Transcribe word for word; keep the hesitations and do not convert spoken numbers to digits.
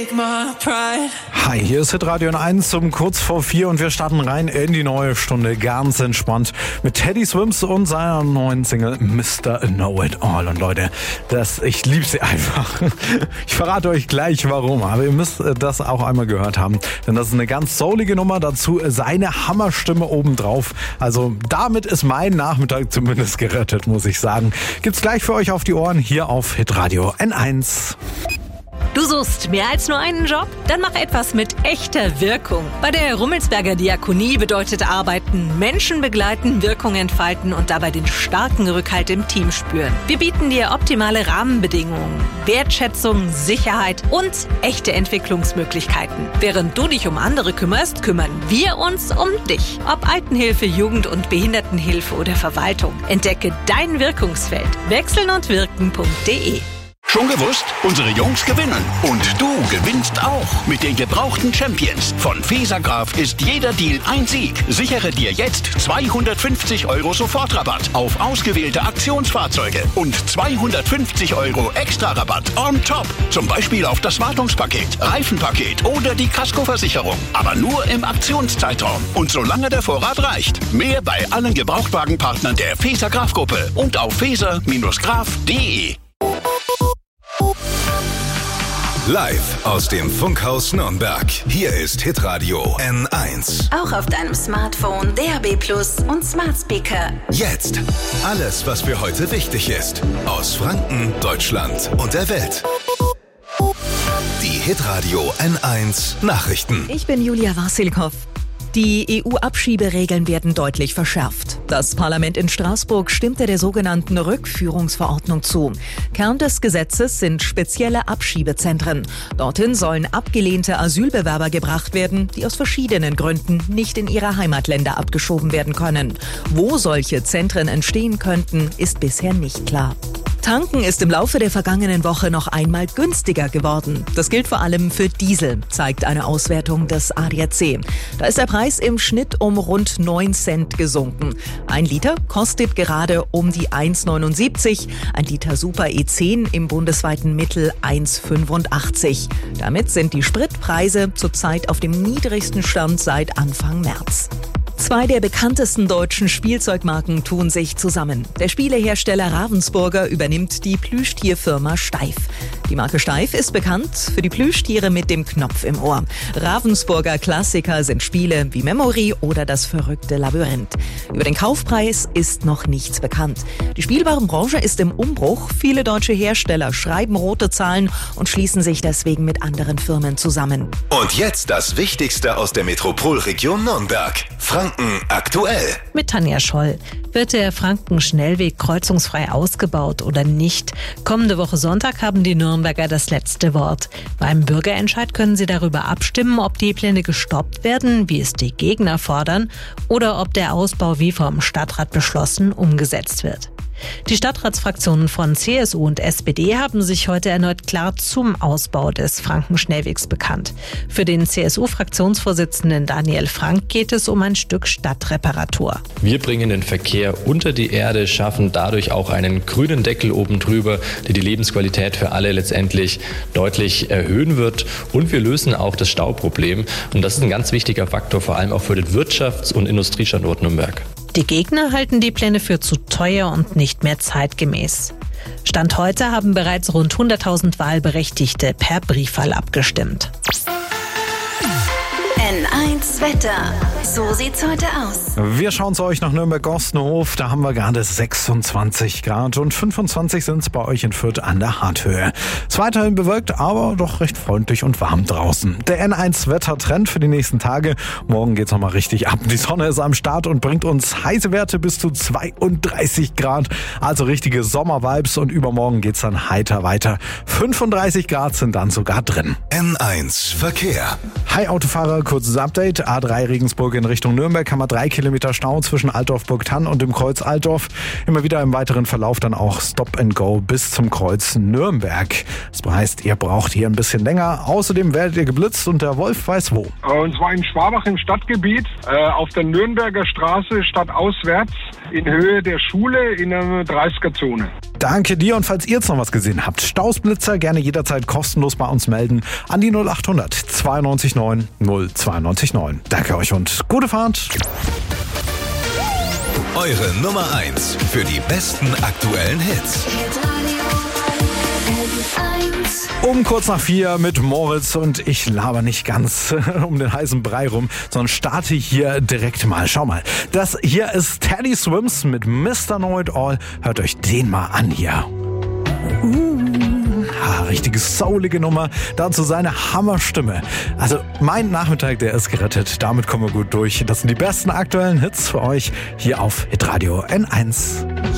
take my pride. Hi, hier ist Hitradio eins um kurz vor vier und wir starten rein in die neue Stunde ganz entspannt mit Teddy Swims und seiner neuen Single Mister Know It All. Und Leute, das, ich liebe sie einfach. Ich verrate euch gleich warum, aber ihr müsst das auch einmal gehört haben, denn das ist eine ganz soulige Nummer, dazu seine Hammerstimme obendrauf. Also damit ist mein Nachmittag zumindest gerettet, muss ich sagen. Gibt's gleich für euch auf die Ohren hier auf Hitradio eins. Du suchst mehr als nur einen Job? Dann mach etwas mit echter Wirkung. Bei der Rummelsberger Diakonie bedeutet Arbeiten Menschen begleiten, Wirkung entfalten und dabei den starken Rückhalt im Team spüren. Wir bieten dir optimale Rahmenbedingungen, Wertschätzung, Sicherheit und echte Entwicklungsmöglichkeiten. Während du dich um andere kümmerst, kümmern wir uns um dich. Ob Altenhilfe, Jugend- und Behindertenhilfe oder Verwaltung. Entdecke dein Wirkungsfeld. wechseln und wirken punkt de. Schon gewusst? Unsere Jungs gewinnen. Und du gewinnst auch. Mit den gebrauchten Champions von Fesergraf ist jeder Deal ein Sieg. Sichere dir jetzt zweihundertfünfzig Euro Sofortrabatt auf ausgewählte Aktionsfahrzeuge und zweihundertfünfzig Euro Extra-Rabatt on top. Zum Beispiel auf das Wartungspaket, Reifenpaket oder die Kaskoversicherung. Aber nur im Aktionszeitraum. Und solange der Vorrat reicht. Mehr bei allen Gebrauchtwagenpartnern der Fesergraf-Gruppe und auf feser Graf punkt de. Live aus dem Funkhaus Nürnberg. Hier ist Hitradio N eins. Auch auf deinem Smartphone, D A B Plus und Smart Speaker. Jetzt alles, was für heute wichtig ist. Aus Franken, Deutschland und der Welt. Die Hitradio N eins Nachrichten. Ich bin Julia Wasilkow. Die E U-Abschieberegeln werden deutlich verschärft. Das Parlament in Straßburg stimmte der sogenannten Rückführungsverordnung zu. Kern des Gesetzes sind spezielle Abschiebezentren. Dorthin sollen abgelehnte Asylbewerber gebracht werden, die aus verschiedenen Gründen nicht in ihre Heimatländer abgeschoben werden können. Wo solche Zentren entstehen könnten, ist bisher nicht klar. Tanken ist im Laufe der vergangenen Woche noch einmal günstiger geworden. Das gilt vor allem für Diesel, zeigt eine Auswertung des A D A C. Da ist der Preis im Schnitt um rund neun Cent gesunken. Ein Liter kostet gerade um die eins neunundsiebzig, ein Liter Super E zehn im bundesweiten Mittel eins fünfundachtzig. Damit sind die Spritpreise zurzeit auf dem niedrigsten Stand seit Anfang März. Zwei der bekanntesten deutschen Spielzeugmarken tun sich zusammen. Der Spielehersteller Ravensburger übernimmt die Plüschtierfirma Steif. Die Marke Steif ist bekannt für die Plüschtiere mit dem Knopf im Ohr. Ravensburger Klassiker sind Spiele wie Memory oder das verrückte Labyrinth. Über den Kaufpreis ist noch nichts bekannt. Die Spielwarenbranche ist im Umbruch. Viele deutsche Hersteller schreiben rote Zahlen und schließen sich deswegen mit anderen Firmen zusammen. Und jetzt das Wichtigste aus der Metropolregion Nürnberg. Franken aktuell. Mit Tanja Scholl. Wird der Franken-Schnellweg kreuzungsfrei ausgebaut oder nicht? Kommende Woche Sonntag haben die Nürnberger das letzte Wort. Beim Bürgerentscheid können sie darüber abstimmen, ob die Pläne gestoppt werden, wie es die Gegner fordern, oder ob der Ausbau wie vom Stadtrat beschlossen umgesetzt wird. Die Stadtratsfraktionen von C S U und S P D haben sich heute erneut klar zum Ausbau des Franken-Schnellwegs bekannt. Für den C S U-Fraktionsvorsitzenden Daniel Frank geht es um ein Stück Stadtreparatur. Wir bringen den Verkehr unter die Erde, schaffen dadurch auch einen grünen Deckel oben drüber, der die Lebensqualität für alle letztendlich deutlich erhöhen wird. Und wir lösen auch das Stauproblem. Und das ist ein ganz wichtiger Faktor, vor allem auch für den Wirtschafts- und Industriestandort Nürnberg. Die Gegner halten die Pläne für zu teuer und nicht mehr zeitgemäß. Stand heute haben bereits rund hunderttausend Wahlberechtigte per Briefwahl abgestimmt. N eins Wetter. So sieht's heute aus. Wir schauen zu euch nach Nürnberg-Gostenhof. Da haben wir gerade sechsundzwanzig Grad und fünfundzwanzig sind es bei euch in Fürth an der Harthöhe. Es ist weiterhin bewölkt, aber doch recht freundlich und warm draußen. Der N eins Wettertrend für die nächsten Tage. Morgen geht's nochmal richtig ab. Die Sonne ist am Start und bringt uns heiße Werte bis zu zweiunddreißig Grad. Also richtige Sommervibes und übermorgen geht's dann heiter weiter. fünfunddreißig Grad sind dann sogar drin. N eins Verkehr. Hi Autofahrer, kurzes Update. A drei Regensburg in Richtung Nürnberg haben wir drei Kilometer Stau zwischen Altdorf-Burgthann und dem Kreuz Altdorf. Immer wieder im weiteren Verlauf dann auch Stop and Go bis zum Kreuz Nürnberg. Das heißt, ihr braucht hier ein bisschen länger. Außerdem werdet ihr geblitzt und der Wolf weiß wo. Und zwar in Schwabach im Stadtgebiet, äh, auf der Nürnberger Straße stadtauswärts in Höhe der Schule in einer dreißiger Zone. Danke dir, und falls ihr jetzt noch was gesehen habt, Stausblitzer gerne jederzeit kostenlos bei uns melden an die null acht hundert zweiundneunzig neun null zweiundneunzig neun. Danke euch und gute Fahrt. Eure Nummer eins für die besten aktuellen Hits. Um kurz nach vier mit Moritz, und ich laber nicht ganz um den heißen Brei rum, sondern starte hier direkt mal. Schau mal, das hier ist Teddy Swims mit Mister Know It All. Hört euch den mal an hier. Uh, ha, richtige soulige Nummer, dazu seine Hammerstimme. Also mein Nachmittag, der ist gerettet. Damit kommen wir gut durch. Das sind die besten aktuellen Hits für euch hier auf Hitradio N eins.